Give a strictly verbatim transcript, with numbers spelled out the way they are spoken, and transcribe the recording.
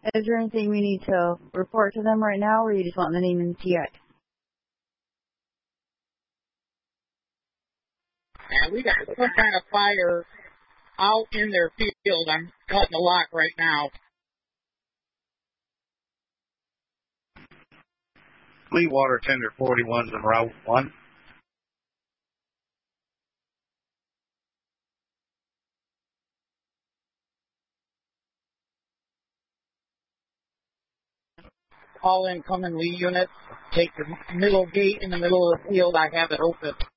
Is there anything we need to report to them right now, or you just want the name and T X? And we got some kind of fire out in their field. I'm cutting the lock right now. Fleetwater Tender forty-one's en route one. All incoming Lee units. Take the middle gate in the middle of the field. I have it open.